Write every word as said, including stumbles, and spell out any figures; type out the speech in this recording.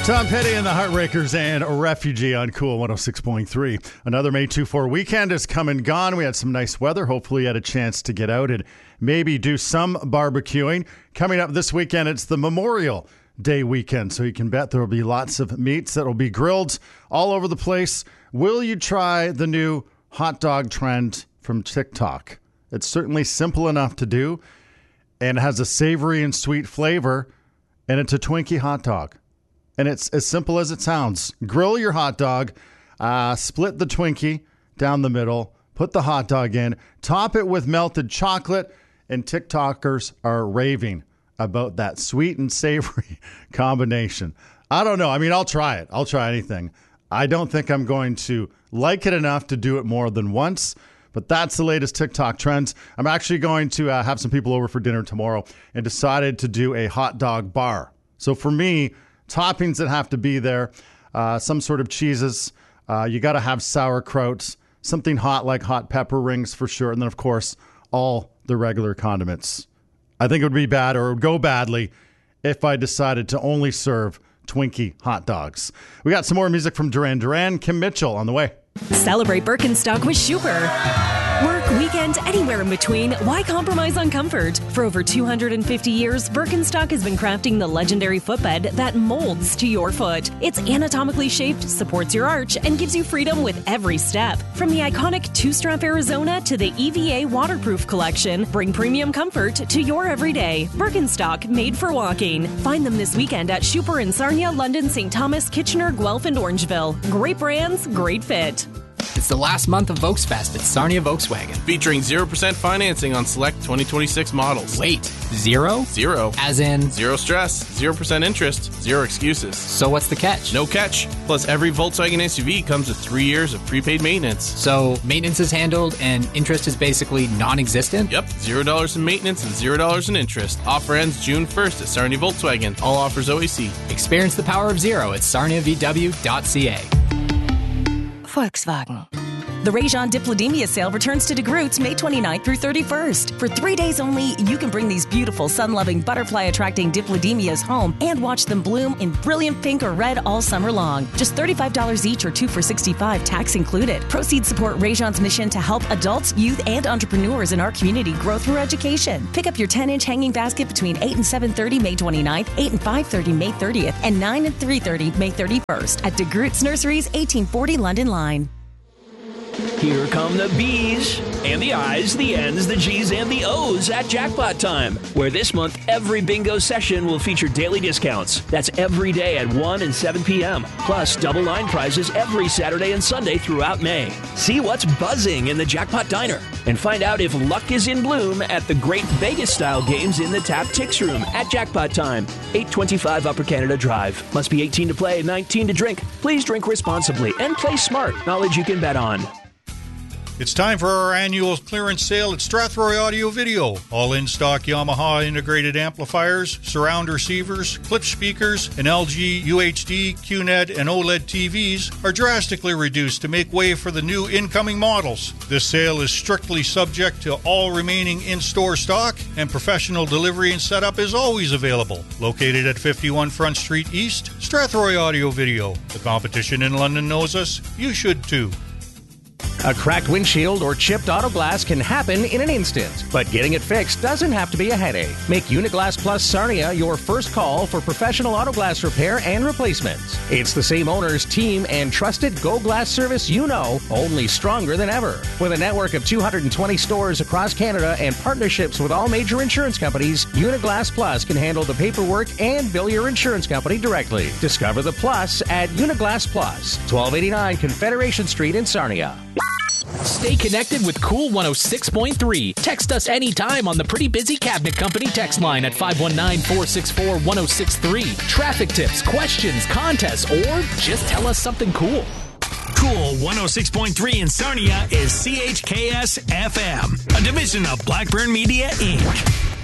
Tom Petty and the Heartbreakers and a Refugee on Cool one oh six point three. Another May twenty-fourth weekend has come and gone. We had some nice weather. Hopefully you had a chance to get out and maybe do some barbecuing. Coming up this weekend, it's the Memorial Day weekend, so you can bet there will be lots of meats that will be grilled all over the place. Will you try the new hot dog trend from TikTok? It's certainly simple enough to do, and it has a savory and sweet flavor, and it's a Twinkie hot dog. And it's as simple as it sounds. Grill your hot dog, uh, split the Twinkie down the middle, put the hot dog in, top it with melted chocolate, and TikTokers are raving about that sweet and savory combination. I don't know. I mean, I'll try it. I'll try anything. I don't think I'm going to like it enough to do it more than once, but that's the latest TikTok trends. I'm actually going to uh, have some people over for dinner tomorrow and decided to do a hot dog bar. So for me, toppings that have to be there, uh, some sort of cheeses. Uh, you got to have sauerkraut, something hot like hot pepper rings for sure. And then, of course, all the regular condiments. I think it would be bad or it would go badly if I decided to only serve Twinkie hot dogs. We got some more music from Duran Duran. Kim Mitchell on the way. Celebrate Birkenstock with Schuper. Work, weekend, anywhere in between. Why compromise on comfort? For over two hundred fifty years, Birkenstock has been crafting the legendary footbed that molds to your foot. It's anatomically shaped, supports your arch, and gives you freedom with every step. From the iconic two-strap Arizona to the E V A waterproof collection, bring premium comfort to your everyday. Birkenstock, made for walking. Find them this weekend at Schuper in Sarnia, London, Saint Thomas, Kitchener, Guelph, and Orangeville. Great brands, great fit. It's the last month of Volksfest at Sarnia Volkswagen. Featuring zero percent financing on select twenty twenty-six models. Wait, zero? Zero. As in? Zero stress, zero percent interest, zero excuses. So what's the catch? No catch. Plus, every Volkswagen S U V comes with three years of prepaid maintenance. So maintenance is handled and interest is basically non-existent? Yep, zero dollars in maintenance and zero dollars in interest. Offer ends June first at Sarnia Volkswagen. All offers O A C. Experience the power of zero at sarnia v w dot c a. Volkswagen. The Rajon Diplodemia sale returns to DeGroots May twenty-ninth through thirty-first. For three days only, you can bring these beautiful, sun-loving, butterfly-attracting Diplodemias home and watch them bloom in brilliant pink or red all summer long. Just thirty-five dollars each or two for sixty-five dollars, tax included. Proceeds support Rajon's mission to help adults, youth, and entrepreneurs in our community grow through education. Pick up your ten-inch hanging basket between eight and seven thirty May twenty-ninth, eight and five thirty May thirtieth, and nine and three thirty May thirty-first at DeGroots Nurseries, eighteen forty London Line. Here come the B's and the I's, the N's, the G's, and the O's at Jackpot Time, where this month every bingo session will feature daily discounts. That's every day at one and seven p.m. Plus double line prizes every Saturday and Sunday throughout May. See what's buzzing in the Jackpot Diner and find out if luck is in bloom at the great Vegas-style games in the Tap Tix Room at Jackpot Time, eight twenty-five Upper Canada Drive. Must be eighteen to play, nineteen to drink. Please drink responsibly and play smart. Knowledge you can bet on. It's time for our annual clearance sale at Strathroy Audio Video. All in-stock Yamaha integrated amplifiers, surround receivers, clip speakers, and L G, U H D, Q net, and OLED T Vs are drastically reduced to make way for the new incoming models. This sale is strictly subject to all remaining in-store stock, and professional delivery and setup is always available. Located at fifty-one Front Street East, Strathroy Audio Video. The competition in London knows us. You should too. A cracked windshield or chipped auto glass can happen in an instant, but getting it fixed doesn't have to be a headache. Make Uniglass Plus Sarnia your first call for professional auto glass repair and replacements. It's the same owner's team and trusted Go Glass service you know, only stronger than ever. With a network of two hundred twenty stores across Canada and partnerships with all major insurance companies, Uniglass Plus can handle the paperwork and bill your insurance company directly. Discover the plus at Uniglass Plus, twelve eighty-nine Confederation Street in Sarnia. Stay connected with Cool one oh six point three. Text us anytime on the Pretty Busy Cabinet Company text line at five one nine, four six four, one oh six three. Traffic tips, questions, contests, or just tell us something cool. Cool one oh six point three in Sarnia is C H K S F M, a division of Blackburn Media, Incorporated.